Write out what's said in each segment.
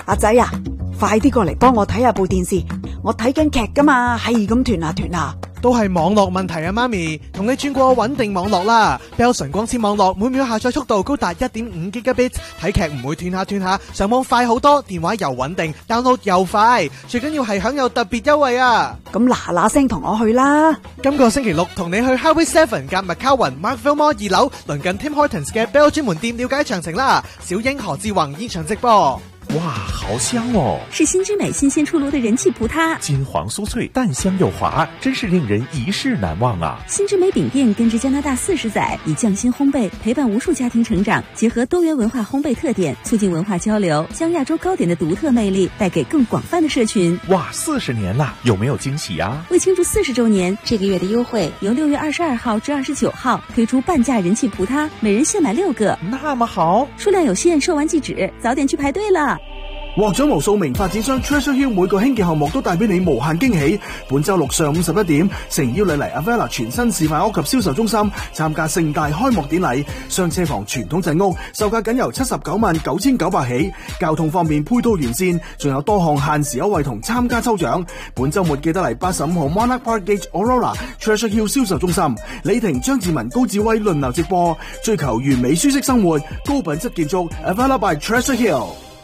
阿仔啊，快啲過嚟幫我睇下部電視，我睇緊劇噶嘛，係咁斷下斷下。 都係網絡問題啊，媽咪，同你轉過穩定網絡啦。Bell 純光纖網絡每秒下載速度高達 1.5 Gigabit， 睇劇唔會斷下斷下，上網快好多，電話又穩定 ，download 又快，最緊要係享有特別優惠啊！ 咁嗱聲同我去啦！ 今個星期六同你去 Highway 7夾麥卡雲 Markville Mall 2樓，鄰近 Tim Hortons 嘅 Bell 專門店了解詳情啦。小英何志宏現場直播。 哇，好香哦！ 是新之美新鲜出炉的人氣葡撻， 金黃酥脆，淡香又滑，真是令人一世難忘啊！ 新之美餅店根植加拿大40載，以匠心烘焙陪伴無數家庭成長，結合多元文化烘焙特點，促進文化交流，將亞洲糕點的獨特魅力帶給更廣泛的社群。 哇，40年啦，有沒有驚喜啊？ 為慶祝40週年，這個月的優惠由6月22號至29號推出半價人氣葡撻，每人限買6個， 那麼好， 數量有限，售完即止，早點去排隊啦！ 獲獎無數名發展商 Treasure Hill 每個興建項目都帶俾你無限驚喜。本周六上午11點，誠邀你嚟 Avella 全新示範屋及銷售中心參加盛大開幕典禮。雙車房傳統鎮屋售價僅由799900起，交通方面配套完善，仲有多項限時優惠同參加抽獎。本周末記得嚟85號 Monarch Park Gate Aurora Treasure Hill 銷售中心，李婷、張志文、高志威輪流直播，追求完美舒適生活，高品質建築 Avella by Treasure Hill。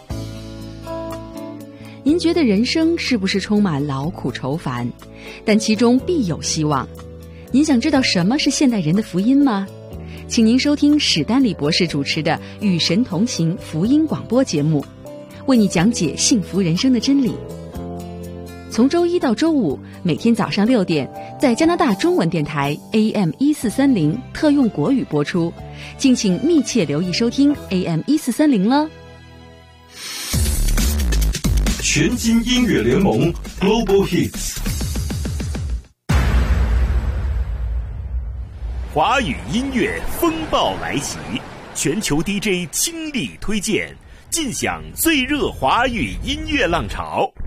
您覺得人生是不是充滿勞苦愁煩？但其中必有希望。您想知道什麼是現代人的福音嗎？請您收聽史丹利博士主持的《與神同行》福音廣播節目，為你講解幸福人生的真理。從周一到周五，每天早上6點，在加拿大中文電台 AM1430特用國語播出，敬請密切留意收聽 AM1430了。 全新音樂聯盟 Global Hits， 華語音樂風暴來襲，全球 DJ 傾力推薦，盡享最熱華語音樂浪潮。